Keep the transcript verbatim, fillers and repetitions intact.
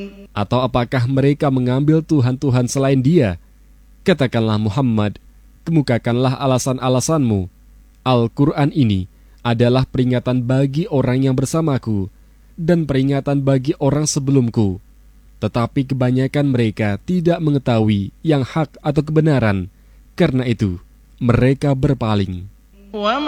Atau apakah mereka mengambil Tuhan-Tuhan selain Dia? Katakanlah Muhammad, kemukakanlah alasan-alasanmu. Al-Quran ini adalah peringatan bagi orang yang bersamaku dan peringatan bagi orang sebelumku. Tetapi kebanyakan mereka tidak mengetahui yang hak atau kebenaran. Karena itu, mereka berpaling.